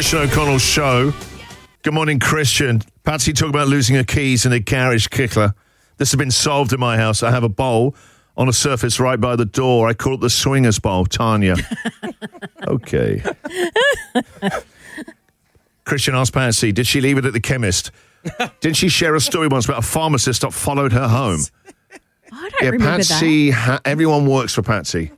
Christian O'Connell show. Good morning, Christian. Patsy talked about losing her keys in a garage kickler. This has been solved in my house. I have a bowl on a surface right by the door. I call it the swingers bowl, Tanya. Okay. Christian asked Patsy, did she leave it at the chemist? Didn't she share a story once about a pharmacist that followed her home? I don't remember Patsy, that. Everyone works for Patsy.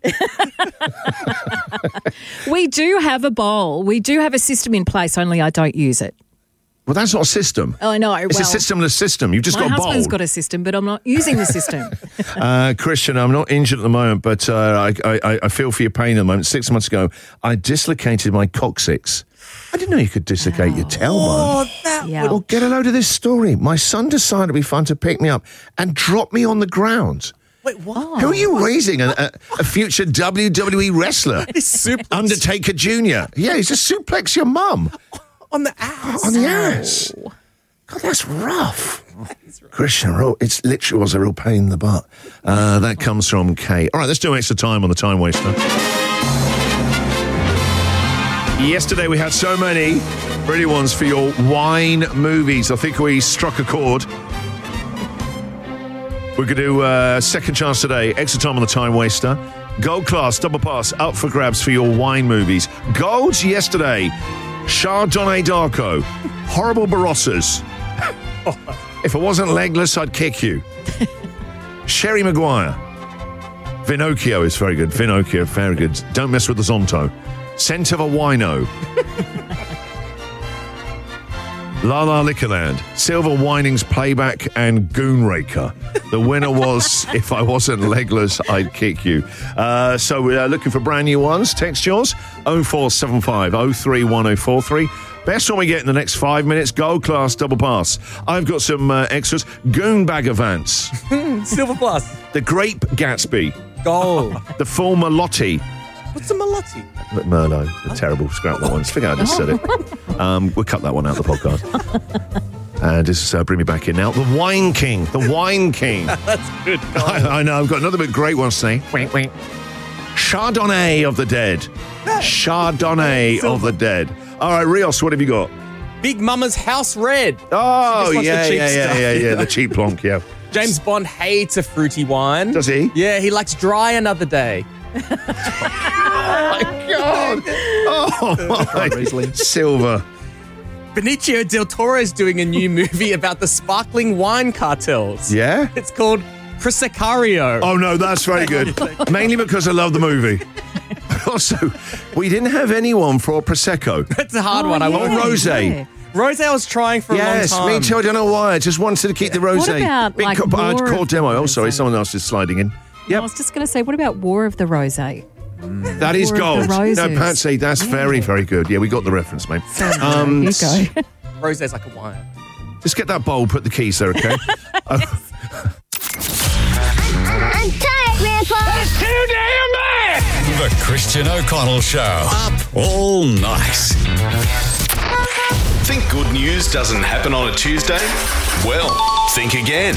We do have a bowl. We do have a system in place, only I don't use it. Well, that's not a system. Oh, I know. It's a systemless system. You've just got a bowl. My husband's got a system, but I'm not using the system. Christian, I'm not injured at the moment, but I feel for your pain at the moment. 6 months ago, I dislocated my coccyx. I didn't know you could dislocate your tailbone. Well, get a load of this story. My son decided it'd be fun to pick me up and drop me on the ground. Wait, what? Who are you raising? A future WWE wrestler? Undertaker Jr. Yeah, he's just suplex your mum. On the ass. On the ass. God, that's rough. Christian, it literally was a real pain in the butt. That comes from Kay. All right, let's do extra time on the time waster. Yesterday we had so many pretty ones for your wine movies. I think we struck a chord. We're going to do second chance today. Extra time on the time waster. Gold class, double pass, up for grabs for your wine movies. Golds yesterday. Chardonnay Darko. Horrible Barossas. If I wasn't legless, I'd kick you. Sherry Maguire. Vinocchio is very good. Vinocchio, very good. Don't mess with the Zonto. Scent of a Wino. La La Liquorland, Silver Winings Playback and Goonraker. The winner was If I Wasn't Legless, I'd Kick You. So we're looking for brand new ones. Text yours 0475 031043. Best one we get in the next 5 minutes. Gold class double pass. I've got some extras. Goon Bag of Vance. Silver plus. The Grape Gatsby. Gold. The Full Malotti. What's a Malotti? Merlot, the terrible scrap that ones. Think I just said it. We'll cut that one out of the podcast. And just bring me back in now. The Wine King. The Wine King. That's good. I know. I've got another bit great one to say. Chardonnay of the Dead. Chardonnay of the Dead. All right, Rios, what have you got? Big Mama's House Red. Oh, yeah. The cheap plonk, yeah. James Bond hates a fruity wine. Does he? Yeah, he likes dry another day. Oh, my God. Oh, my. Silver. Benicio del Toro is doing a new movie about the sparkling wine cartels. Yeah? It's called Proseccario. Oh, no, that's very good. Mainly because I love the movie. Also, we didn't have anyone for Prosecco. That's a hard one. Or rosé. Yeah. Rosé I was trying for a long time. Yes, me too. I don't know why. I just wanted to keep the rosé. What about, like, War call of demo. the Oh, sorry. Rosé? Someone else is sliding in. Yep. I was just going to say, what about War of the Rosé? That is War of the gold. No, Roses. Patsy, that's very, very good. Yeah, we got the reference, mate. Here you go. Rosé's like a wine. Just get that bowl, put the keys there, okay? I'm tired, Grandpa. That's too damn bad! The Christian O'Connell Show. Up all night. Think good news doesn't happen on a Tuesday? Well, think again.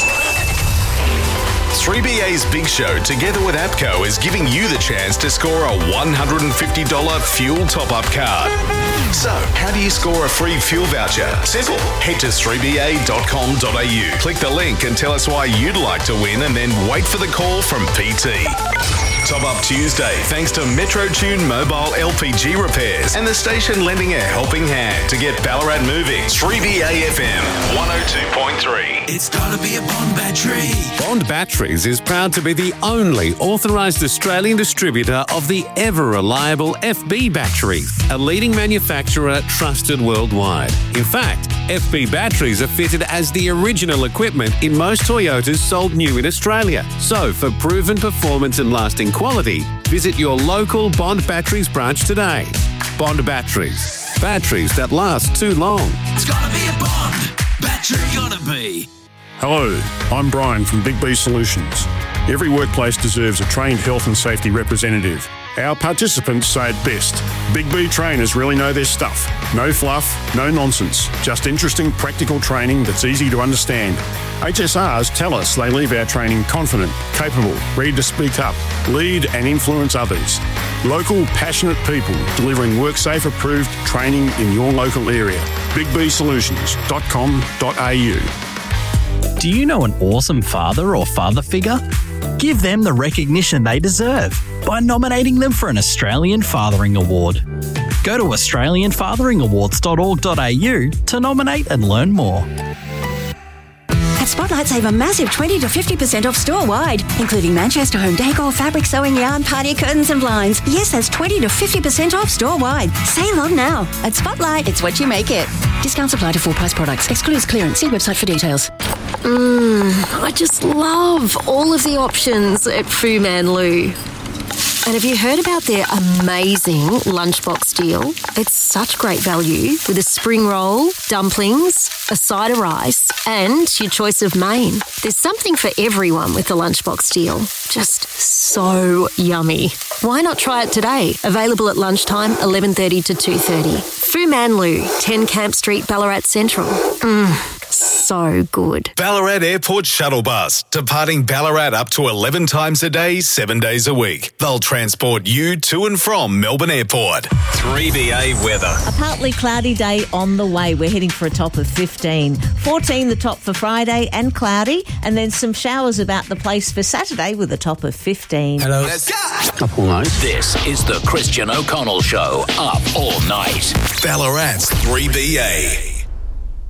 3BA's Big Show, together with APCO, is giving you the chance to score a $150 fuel top-up card. So, how do you score a free fuel voucher? Simple. Head to 3ba.com.au. Click the link and tell us why you'd like to win, and then wait for the call from PT. Top Up Tuesday, thanks to MetroTune Mobile LPG Repairs and the station lending a helping hand to get Ballarat moving. 3BA FM 102.3. It's gotta be a Bond battery. Bond Batteries is proud to be the only authorised Australian distributor of the ever-reliable FB battery, a leading manufacturer trusted worldwide. In fact, FB batteries are fitted as the original equipment in most Toyotas sold new in Australia. So, for proven performance and lasting quality, visit your local Bond Batteries branch today. Bond Batteries. Batteries that last too long. It's gotta be a Bond battery. Gotta be. Hello, I'm Brian from Big B Solutions. Every workplace deserves a trained health and safety representative. Our participants say it best. Big B trainers really know their stuff. No fluff, no nonsense. Just interesting, practical training that's easy to understand. HSRs tell us they leave our training confident, capable, ready to speak up, lead and influence others. Local, passionate people delivering WorkSafe approved training in your local area. BigBsolutions.com.au. Do you know an awesome father or father figure? Give them the recognition they deserve by nominating them for an Australian Fathering Award. Go to australianfatheringawards.org.au to nominate and learn more. At Spotlight, save a massive 20 to 50% off store-wide, including Manchester home decor, fabric, sewing, yarn, party curtains and blinds. Yes, that's 20 to 50% off store-wide. Save on now. At Spotlight, it's what you make it. Discounts apply to full-price products. Excludes clearance. See website for details. I just love all of the options at Fu Man Lu. And have you heard about their amazing lunchbox deal? It's such great value with a spring roll, dumplings, a side of rice, and your choice of main. There's something for everyone with the lunchbox deal. Just so yummy. Why not try it today? Available at lunchtime, 11:30 to 2:30. Fu Man Lu, 10 Camp Street, Ballarat Central. So good. Ballarat Airport Shuttle Bus, departing Ballarat up to 11 times a day, 7 days a week. They'll transport you to and from Melbourne Airport. 3BA weather. A partly cloudy day on the way. We're heading for a top of 15. 14 the top for Friday and cloudy, and then some showers about the place for Saturday with a top of 15. Hello. Let's go. Up all night. This is the Christian O'Connell Show. Up all night. Ballarat's 3BA.